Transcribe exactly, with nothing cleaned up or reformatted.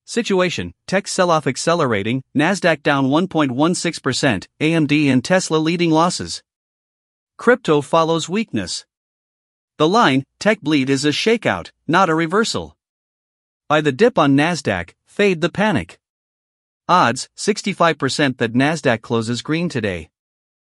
Situation: tech sell-off accelerating, Nasdaq down one point one six percent, A M D and Tesla leading losses. Crypto follows weakness. The line, tech bleed, is a shakeout, not a reversal. Buy the dip on Nasdaq, fade the panic. Odds, sixty-five percent that Nasdaq closes green today.